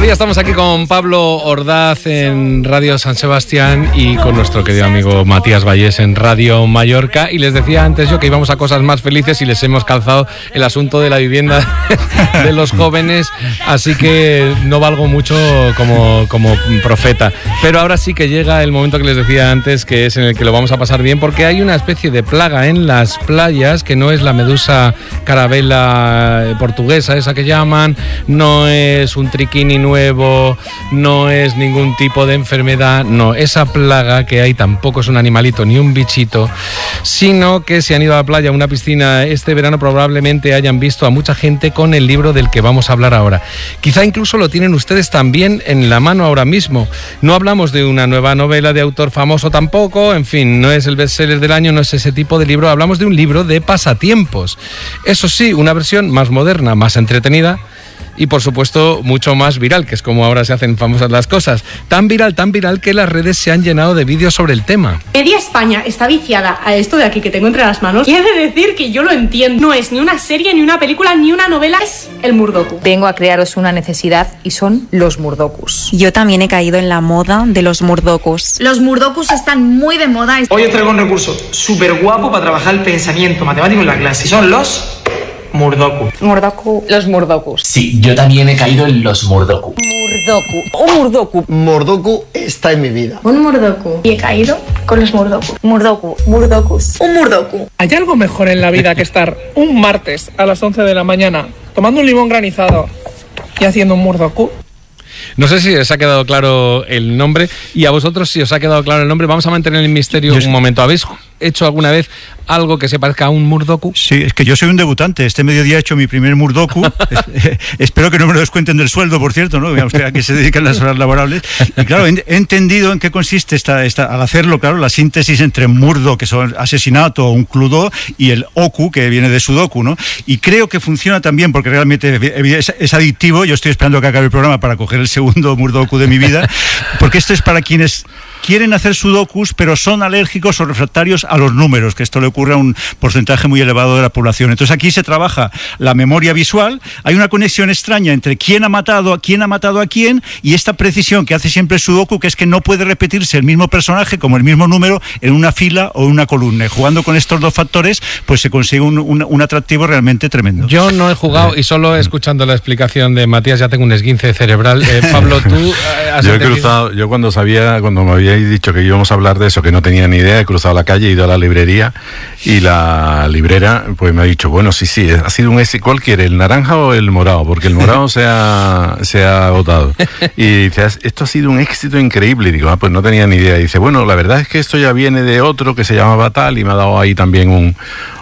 Todavía estamos aquí con Pablo Ordaz en Radio San Sebastián y con nuestro querido amigo Matías Vallés en Radio Mallorca. Y les decía antes yo que íbamos a cosas más felices y les hemos calzado el asunto de la vivienda de los jóvenes, así que no valgo mucho como profeta. Pero ahora sí que llega el momento que les decía antes, que es en el que lo vamos a pasar bien, porque hay una especie de plaga en las playas que no es la medusa carabela portuguesa, esa que llaman, no es un triquini nuevo, no es ningún tipo de enfermedad, no, esa plaga que hay tampoco es un animalito ni un bichito, sino que si han ido a la playa, a una piscina este verano, probablemente hayan visto a mucha gente con el libro del que vamos a hablar ahora. Quizá incluso lo tienen ustedes también en la mano ahora mismo. No hablamos de una nueva novela de autor famoso tampoco, en fin, no es el bestseller del año, no es ese tipo de libro, hablamos de un libro de pasatiempos. Eso sí, una versión más moderna, más entretenida y por supuesto mucho más viral, que es como ahora se hacen famosas las cosas. Tan viral que las redes se han llenado de vídeos sobre el tema. Media España está viciada a esto de aquí que tengo entre las manos. Quiere decir que yo lo entiendo. No es ni una serie, ni una película, ni una novela, es el Murdoku. Vengo a crearos una necesidad y son los Murdokus. Yo también he caído en la moda de los Murdokus. Los Murdokus están muy de moda. Hoy os traigo un recurso súper guapo para trabajar el pensamiento matemático en la clase. Son los Murdoku. Los Murdokus. Sí, yo también he caído en los Murdoku. Un Murdoku. Murdoku está en mi vida. Un Murdoku. Y he caído con los Murdoku. Murdokus. Un Murdoku. ¿Hay algo mejor en la vida que estar un martes a las 11 de la mañana tomando un limón granizado y haciendo un Murdoku? No sé si os ha quedado claro el nombre, y a vosotros si os ha quedado claro el nombre. Vamos a mantener el misterio un momento. ¿Habéis hecho alguna vez algo que se parezca a un Murdoku? Sí, es que yo soy un debutante. Este mediodía he hecho mi primer Murdoku. Espero que no me lo descuenten del sueldo, por cierto, ¿no? Digamos que a qué se dedican las horas laborables. Y claro, he entendido en qué consiste al hacerlo, claro, la síntesis entre Murdo, que son asesinato o un cluedo, y el Oku, que viene de Sudoku, ¿no? Y creo que funciona también porque realmente es adictivo. Yo estoy esperando que acabe el programa para coger el segundo Murdoku de mi vida, porque esto es para quienes quieren hacer sudokus, pero son alérgicos o refractarios a los números, que esto le ocurre a un porcentaje muy elevado de la población. Entonces aquí se trabaja la memoria visual, hay una conexión extraña entre quién ha matado a quién, y esta precisión que hace siempre el sudoku, que es que no puede repetirse el mismo personaje como el mismo número en una fila o en una columna. Y jugando con estos dos factores, pues se consigue un atractivo realmente tremendo. Yo no he jugado y solo escuchando la explicación de Matías ya tengo un esguince cerebral. Pablo, tú has cruzado, yo cuando me habíais dicho que íbamos a hablar de eso, que no tenía ni idea, he cruzado la calle, he ido a la librería y la librera pues me ha dicho, bueno, sí, ha sido un éxito. ¿Cuál quiere, el naranja o el morado? Porque el morado se ha agotado. Y dice, esto ha sido un éxito increíble. Y digo, pues no tenía ni idea. Y dice, bueno, la verdad es que esto ya viene de otro que se llamaba tal, y me ha dado ahí también un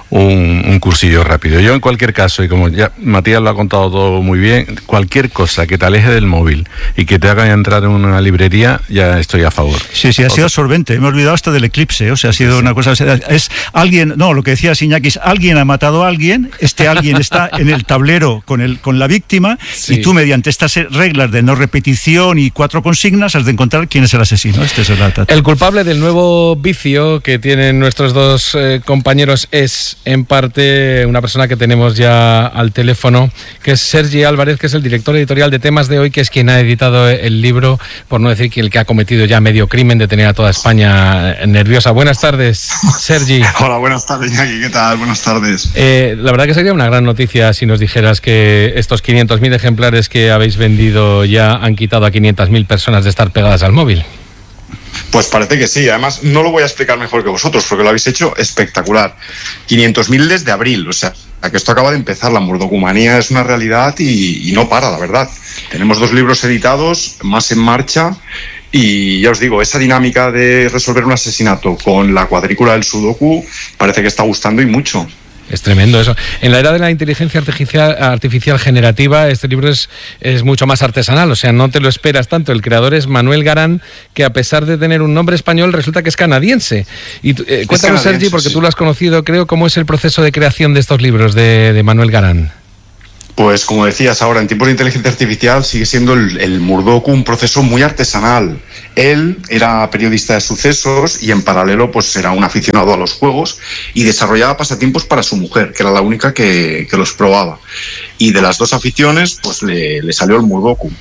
cursillo rápido. Yo en cualquier caso, y como ya Matías lo ha contado todo muy bien, cualquier cosa que te aleje del móvil y que te haga entrar en una librería, ya estoy a favor. Sí, ha sido absorbente. Me he olvidado hasta del eclipse, o sea, ha sido una cosa, es alguien, no, lo que decía Iñaki es alguien ha matado a alguien, este alguien está en el tablero con la víctima, y tú mediante estas reglas de no repetición y 4 consignas has de encontrar quién es el asesino. Este es el culpable del nuevo vicio que tienen nuestros dos compañeros es en parte una persona que tenemos ya al teléfono, que es Sergi Álvarez, que es el director editorial de Temas de Hoy, que es quien ha editado el libro, por no decir que el que ha cometido ya medio crimen de tener a toda España nerviosa. Buenas tardes, Sergi. Hola, buenas tardes, Iñaki, ¿qué tal? Buenas tardes. La verdad que sería una gran noticia si nos dijeras que estos 500.000 ejemplares que habéis vendido ya han quitado a 500.000 personas de estar pegadas al móvil. Pues parece que sí, además no lo voy a explicar mejor que vosotros porque lo habéis hecho espectacular. 500.000 desde abril, o sea, que esto acaba de empezar, la murdocumanía es una realidad y no para, la verdad. Tenemos 2 libros editados, más en marcha, y ya os digo, esa dinámica de resolver un asesinato con la cuadrícula del sudoku parece que está gustando y mucho. Es tremendo eso. En la era de la inteligencia artificial generativa, este libro es mucho más artesanal, o sea, no te lo esperas tanto. El creador es Manuel Garán, que a pesar de tener un nombre español, resulta que es canadiense. Y cuéntanos, Sergi, porque tú lo has conocido, creo, ¿cómo es el proceso de creación de estos libros de Manuel Garán? Pues como decías ahora, en tiempos de inteligencia artificial sigue siendo el Murdoku un proceso muy artesanal. Él era periodista de sucesos y en paralelo pues era un aficionado a los juegos y desarrollaba pasatiempos para su mujer, que era la única que los probaba. Y de las 2 aficiones pues le salió el Murdoku.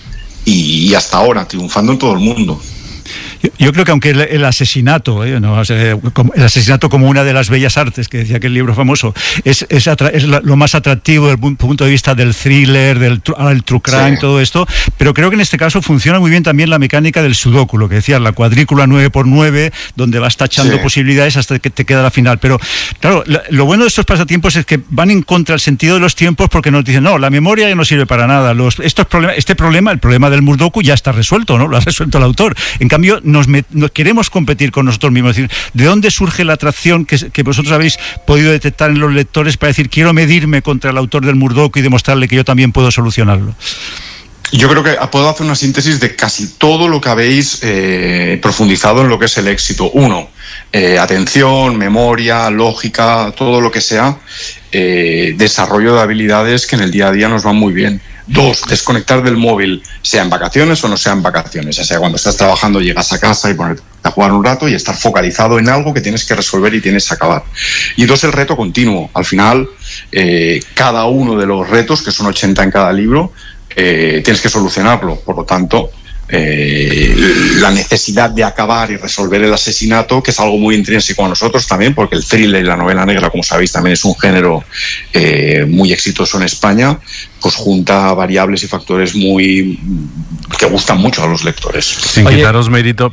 y hasta ahora triunfando en todo el mundo. Yo creo que aunque el asesinato, ¿no? O sea, el asesinato como una de las bellas artes, que decía aquel libro famoso, es lo más atractivo desde el punto de vista del thriller, del true crime, todo esto, pero creo que en este caso funciona muy bien también la mecánica del sudoku, lo que decías, la cuadrícula 9x9, donde vas tachando posibilidades hasta que te queda la final. Pero claro, lo bueno de estos pasatiempos es que van en contra del sentido de los tiempos, porque nos dicen, no, la memoria ya no sirve para nada, el problema del Murdoku ya está resuelto, ¿no? Lo ha resuelto el autor. En cambio, nos queremos competir con nosotros mismos. Es decir, ¿de dónde surge la atracción que vosotros habéis podido detectar en los lectores para decir, quiero medirme contra el autor del Murdoku y demostrarle que yo también puedo solucionarlo? Yo creo que puedo hacer una síntesis de casi todo lo que habéis profundizado en lo que es el éxito. 1, atención, memoria, lógica, todo lo que sea, desarrollo de habilidades que en el día a día nos van muy bien. 2, desconectar del móvil, sea en vacaciones o no sea en vacaciones, o sea, cuando estás trabajando llegas a casa y ponerte a jugar un rato y estar focalizado en algo que tienes que resolver y tienes que acabar. Y 2, el reto continuo. Al final, cada uno de los retos, que son 80 en cada libro, tienes que solucionarlo. Por lo tanto, la necesidad de acabar y resolver el asesinato, que es algo muy intrínseco a nosotros también, porque el thriller y la novela negra, como sabéis, también es un género muy exitoso en España, pues junta variables y factores que gustan mucho a los lectores. Sin quitaros mérito,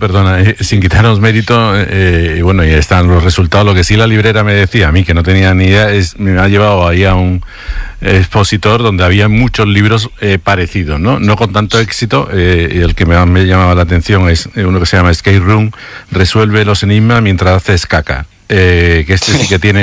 y bueno, y están los resultados. Lo que sí la librera me decía a mí, que no tenía ni idea, me ha llevado ahí a un expositor donde había muchos libros parecidos, no con tanto éxito, y el que me llamaba la atención es uno que se llama Escape Room, resuelve los enigmas mientras haces caca. Que este sí que tiene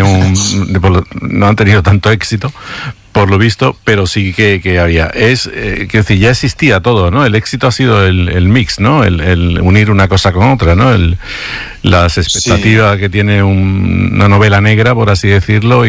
no han tenido tanto éxito por lo visto, pero sí que había. Que decir, ya existía todo, ¿no? El éxito ha sido el mix, ¿no? El unir una cosa con otra, ¿no? Las expectativas que tiene una novela negra, por así decirlo, y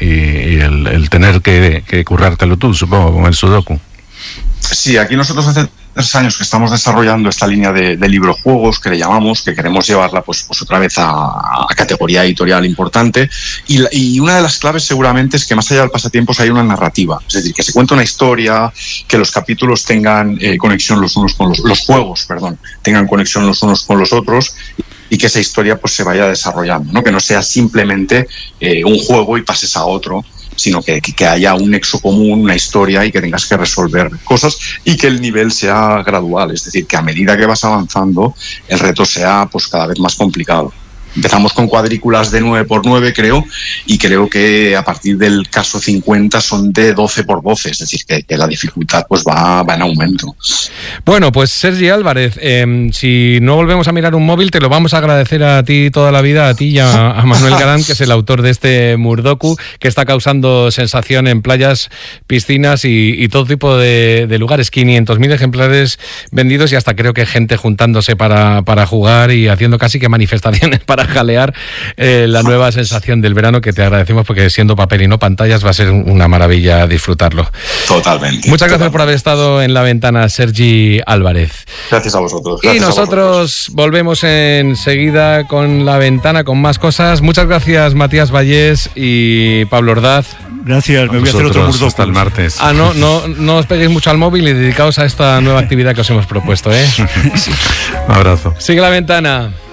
el tener que currártelo tú, supongo, con el sudoku. Sí, aquí nosotros hace 3 años que estamos desarrollando esta línea de librojuegos que le llamamos, que queremos llevarla pues otra vez a categoría editorial importante, y una de las claves seguramente es que más allá del pasatiempos hay una narrativa, es decir, que se cuenta una historia, que los capítulos tengan conexión los juegos tengan conexión los unos con los otros, y que esa historia pues se vaya desarrollando, ¿no? Que no sea simplemente un juego y pases a otro, sino que haya un nexo común, una historia, y que tengas que resolver cosas, y que el nivel sea gradual, es decir, que a medida que vas avanzando el reto sea pues cada vez más complicado. Empezamos con cuadrículas de 9x9, creo, y creo que a partir del caso 50 son de 12x12, es decir, que la dificultad pues va en aumento. Bueno, pues Sergi Álvarez, si no volvemos a mirar un móvil, te lo vamos a agradecer a ti toda la vida, a ti y a Manuel Galán, que es el autor de este Murdoku, que está causando sensación en playas, piscinas y todo tipo de lugares. 500.000 ejemplares vendidos, y hasta creo que gente juntándose para jugar y haciendo casi que manifestaciones para jalear la nueva sensación del verano, que te agradecemos, porque siendo papel y no pantallas va a ser una maravilla disfrutarlo. Totalmente. Muchas gracias por haber estado en La Ventana, Sergi Álvarez. Gracias a vosotros. Y nosotros volvemos enseguida con La Ventana, con más cosas. Muchas gracias, Matías Vallés y Pablo Ordaz. Gracias, me voy a hacer otro Murdoku hasta el martes. No os peguéis mucho al móvil y dedicaos a esta nueva actividad que os hemos propuesto, ¿eh? Un abrazo. Sigue La Ventana.